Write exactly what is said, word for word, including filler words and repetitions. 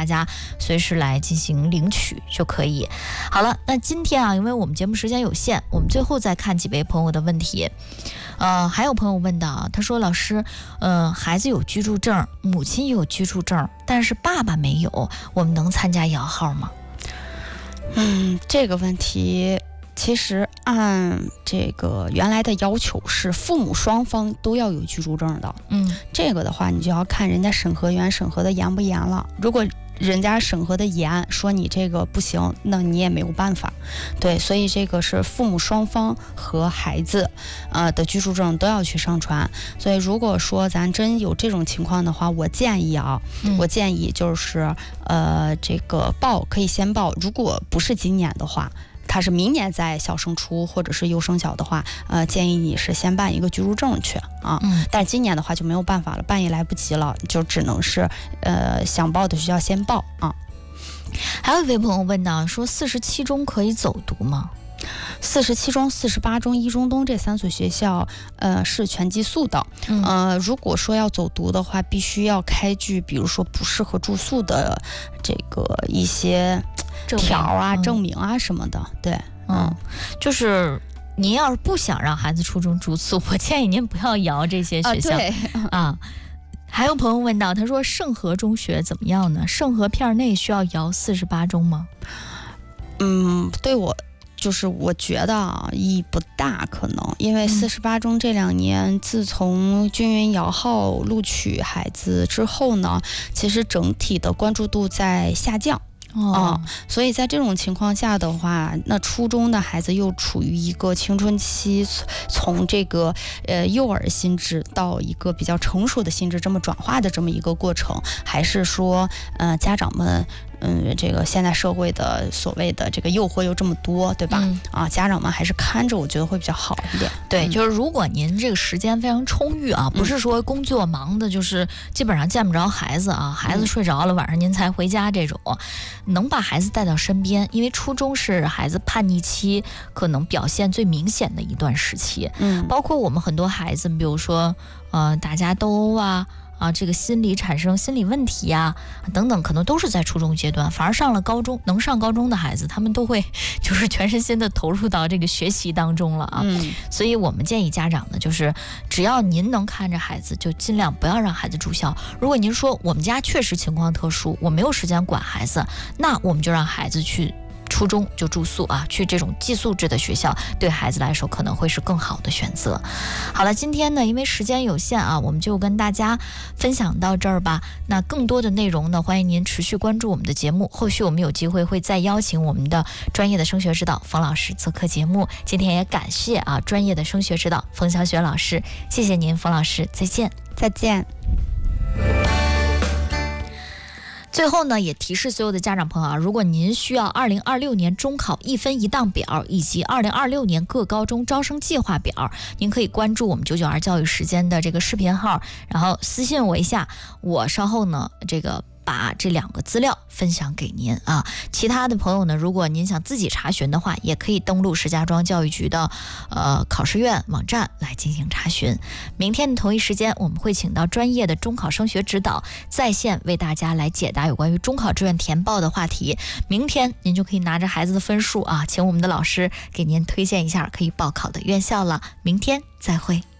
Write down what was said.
家随时来进行领取就可以。好了，那今天啊，因为我们节目时间有限，我们最后再看几位朋友的问题。呃，还有朋友问的啊，他说老师，呃，孩子有居住证，母亲也有居住证，但是爸爸没有，我们能参加摇号吗？ 嗯，这个问题其实按这个原来的要求是父母双方都要有居住证的。 嗯， 这个的话你就要看人家审核员审核的严不严了。如果人家审核的严，说你这个不行，那你也没有办法。对，所以这个是父母双方和孩子呃的居住证都要去上传。所以如果说咱真有这种情况的话，我建议啊， 嗯、 我建议就是呃这个报可以先报，如果不是今年的话，他是明年在小升初或者是幼升小的话，呃，建议你是先办一个居住证去啊。 嗯， 但是今年的话就没有办法了，办也来不及了，就只能是呃想报的学校先报啊。 还有一位朋友问呢，说四十七中可以走读吗？ 四十七中、四十八中、一中东这三所学校，呃，是全寄宿的。 嗯、 呃，如果说要走读的话，必须要开具，比如说不适合住宿的这个一些条啊、 证明、嗯、 证明啊什么的。对， 嗯，嗯就是您要是不想让孩子初中住宿，我建议您不要摇这些学校啊, 对啊。还有朋友问到，他说盛和中学怎么样呢？盛和片内需要摇四十八中吗？ 嗯，对我。就是我觉得啊，意义不大，可能因为四十八中这两年自从均匀摇号录取孩子之后呢，其实整体的关注度在下降。 哦、 嗯，所以在这种情况下的话，那初中的孩子又处于一个青春期，从这个呃幼儿心智到一个比较成熟的心智这么转化的这么一个过程，还是说呃家长们嗯这个现在社会的所谓的这个诱惑又这么多，对吧？ 嗯、 啊，家长们还是看着，我觉得会比较好一点。 对， 嗯、 就是如果您这个时间非常充裕啊，不是说工作忙的，就是基本上见不着孩子啊，孩子睡着了，晚上您才回家这种。能把孩子带到身边，因为初中是孩子叛逆期可能表现最明显的一段时期。 嗯， 包括我们很多孩子，比如说呃打架斗殴啊啊，这个心理产生心理问题呀、啊、等等，可能都是在初中阶段。反而上了高中，能上高中的孩子，他们都会就是全身心的投入到这个学习当中了啊。 嗯， 所以我们建议家长呢，就是只要您能看着孩子，就尽量不要让孩子住校。如果您说我们家确实情况特殊，我没有时间管孩子，那我们就让孩子去初中就住宿啊，去这种寄宿制的学校，对孩子来说可能会是更好的选择。好了，今天呢，因为时间有限啊，我们就跟大家分享到这儿吧。那更多的内容呢，欢迎您持续关注我们的节目，后续我们有机会会再邀请我们的专业的升学指导冯老师做客节目。今天也感谢啊专业的升学指导冯小雪老师，谢谢您，冯老师，再见， 再见。 最后呢，也提示所有的家长朋友啊，如果您需要二零二六年中考一分一档表以及二零二六年各高中招生计划表，您可以关注我们九九二教育时间的这个视频号，然后私信我一下，我稍后呢这个把这两个资料分享给您啊。其他的朋友呢，如果您想自己查询的话，也可以登录石家庄教育局的呃考试院网站来进行查询。明天的同一时间，我们会请到专业的中考升学指导在线为大家来解答有关于中考志愿填报的话题。明天您就可以拿着孩子的分数啊，请我们的老师给您推荐一下可以报考的院校了。明天再会。